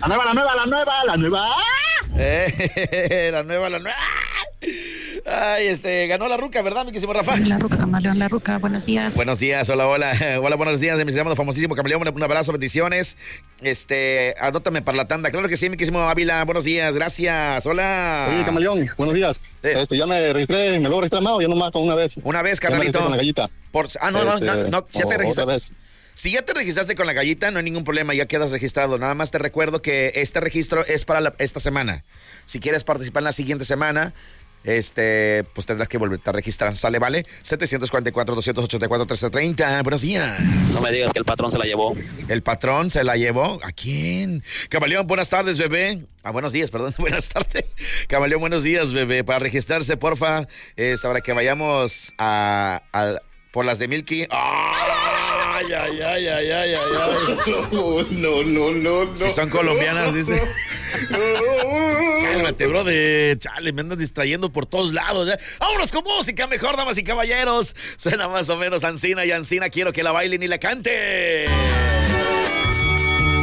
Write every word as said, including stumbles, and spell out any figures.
La nueva, la nueva, la nueva, la nueva. Eh, la nueva, la nueva. Ay, este, ganó la ruca, ¿verdad, mi querido Rafa? La ruca, Camaleón, la ruca, buenos días. Buenos días, hola, hola. Hola, buenos días, mi llamado famosísimo Camaleón, un abrazo, bendiciones. Este, adótame para la tanda. Claro que sí, mi querido Ávila, buenos días, gracias, hola. Oye, Camaleón, buenos días. Sí. Este, ya me registré, me lo he registrado, ya nomás con una vez. Una vez, carnalito. Con la gallita. Por, ah, no, este, no, no, no, ya te registraste. Vez. Si ya te registraste con la gallita, no hay ningún problema, ya quedas registrado. Nada más te recuerdo que este registro es para la, esta semana. Si quieres participar en la siguiente semana, este, pues tendrás que volverte a registrar. ¿Sale, vale? setecientos cuarenta y cuatro, doscientos ochenta y cuatro, trescientos treinta. Buenos días. No me digas que el patrón se la llevó. ¿El patrón se la llevó? ¿A quién? Camaleón, buenas tardes, bebé. Ah, buenos días, perdón, buenas tardes. Camaleón, buenos días, bebé. Para registrarse, porfa, es para que vayamos a, a por las de Milky. ¡Oh! Ay, ay, ay, ay, ay, ay, ay. No, no, no, no. Si son colombianas, dice. Cálmate, brother. Chale, me andan distrayendo por todos lados. ¿eh? Vámonos con música mejor, damas y caballeros. Suena más o menos Ancina y Ancina. Quiero que la bailen y la canten.